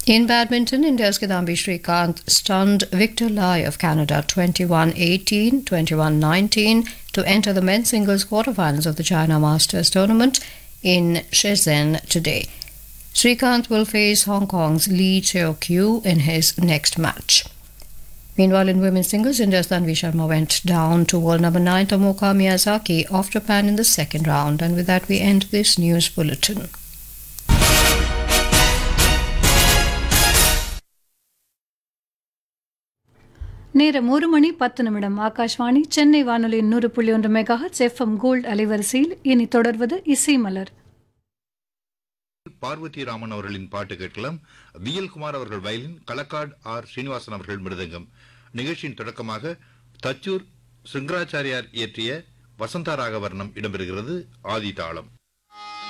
In badminton, India's Kidambi Srikanth stunned Victor Lai of Canada 21-18, 21-19 to enter the men's singles quarterfinals of the China Masters tournament in Shenzhen today. Srikanth will face Hong Kong's Lee Cheo-kyu in his next match. Meanwhile, in women's singles, India's Tanvi Sharma went down to world number 9 Tomoka Miyazaki of Japan in the second round. And with that, we end this news bulletin. நேரம் 1:10 ஆகாஷ்வாணி சென்னை வானொலி 100.1 megahertz FM gold அலைவரிசையில் இனி தொடர்வது இசை மலர். பார்வதி ராமன் அவர்களின் பாட்டு கேட்கலாம். VL Kumar அவர்கள் வயலின், களக்காட் ஆர் ஸ்ரீனிவாசன் அவர்கள் மிருதங்கம். நிகழ்ச்சியின் தொடக்கமாக தச்சூர் சிங்கராச்சாரியார் இயற்றிய வசந்தா ராகவர்ணம் இடம்பெறுகிறது. ஆதி தாளம்.